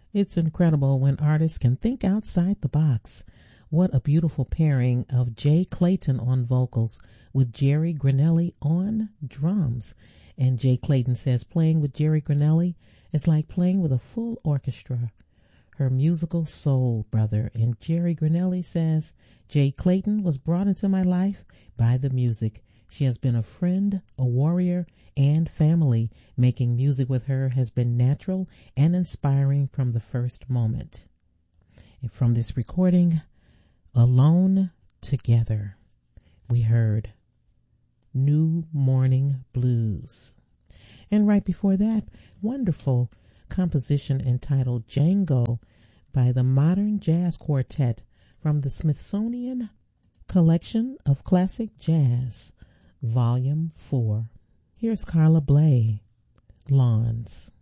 It's incredible when artists can think outside the box. What a beautiful pairing of Jay Clayton on vocals with Jerry Granelli on drums. And Jay Clayton says playing with Jerry Granelli is like playing with a full orchestra. Her musical soul brother. And Jerry Granelli says, Jay Clayton was brought into my life by the music. She has been a friend, a warrior, and family. Making music with her has been natural and inspiring from the first moment. And from this recording, Alone Together, we heard New Morning Blues. And right before that, wonderful composition entitled Django by the Modern Jazz Quartet from the Smithsonian Collection of Classic Jazz, Volume 4. Here's Carla Bley, Lawns.